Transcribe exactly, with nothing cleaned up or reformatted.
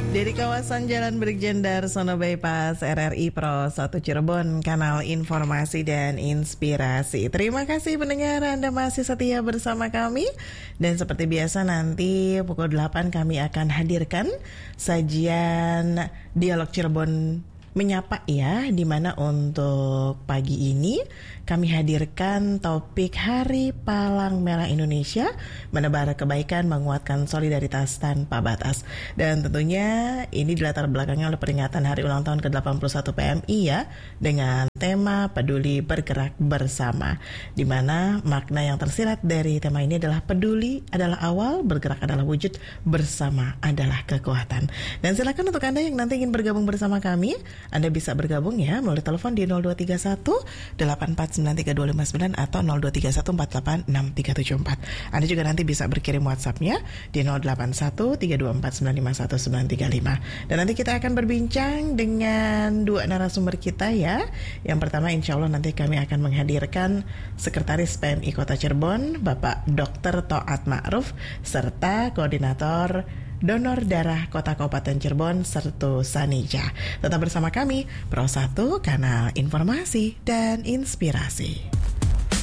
Dari kawasan Jalan Brigjen Darsono Bypass R R I Pro satu Cirebon, kanal informasi dan inspirasi. Terima kasih pendengar, Anda masih setia bersama kami. Dan seperti biasa nanti pukul delapan kami akan hadirkan sajian Dialog Cirebon Menyapa ya, dimana untuk pagi ini kami hadirkan topik Hari Palang Merah Indonesia, menebar kebaikan, menguatkan solidaritas tanpa batas. Dan tentunya ini dilatar belakangnya oleh peringatan Hari Ulang Tahun ke delapan puluh satu P M I ya, dengan tema Peduli Bergerak Bersama, dimana makna yang tersirat dari tema ini adalah peduli adalah awal, bergerak adalah wujud, bersama adalah kekuatan. Dan silakan untuk Anda yang nanti ingin bergabung bersama kami, Anda bisa bergabung ya melalui telepon di nol dua tiga satu delapan empat sembilan tiga dua lima sembilan atau nol dua tiga satu empat delapan enam tiga tujuh empat. Anda juga nanti bisa berkirim WhatsApp-nya di nol delapan satu tiga dua empat sembilan lima satu sembilan tiga lima. Dan nanti kita akan berbincang dengan dua narasumber kita ya. Yang pertama insya Allah nanti kami akan menghadirkan Sekretaris P M I Kota Cirebon, Bapak Dokter Toat Ma'ruf, serta Koordinator Donor Darah Kota Kabupaten Cirebon, Sertu Sanija. Tetap bersama kami, Pro satu, kanal informasi dan inspirasi.